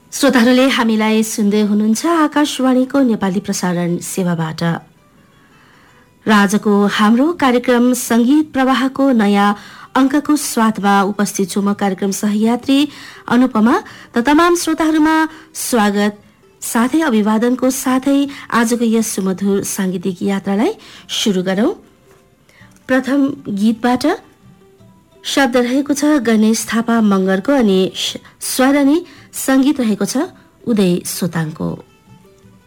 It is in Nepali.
श्रोताहरूले हामीलाई सुन्दै हुनुहुन्छ आकाशवाणीको नेपाली प्रसारण सेवाबाट। र आजको हाम्रो कार्यक्रम संगीत प्रवाहको नयाँ अङ्कको स्वादमा उपस्थित छु म कार्यक्रम सहयात्री अनुपमा। त तमाम श्रोताहरूमा स्वागत साथै अभिवादनको साथै आजको यस सुमधुर सांगीतिक यात्रालाई सुरु गरौं। प्रथम गीतबाट शब्द रहेको छ गणेश थापा मगरको अनि स्वर अनि संगीत रहेको छ उदय सोताङको।